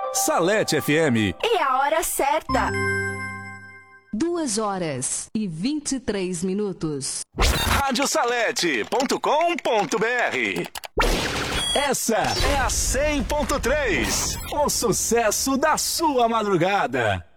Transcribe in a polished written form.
Salete FM. E a hora certa. 2h23. Radiosalete.com.br. Essa é a 100.3. O sucesso da sua madrugada.